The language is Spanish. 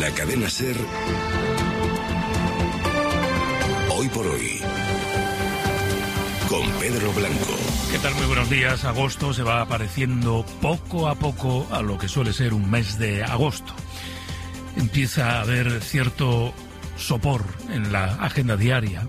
la cadena SER, Hoy por Hoy, con Pedro Blanco. ¿Qué tal? Muy buenos días. Agosto se va apareciendo poco a poco a lo que suele ser un mes de agosto. Empieza a haber cierto sopor en la agenda diaria.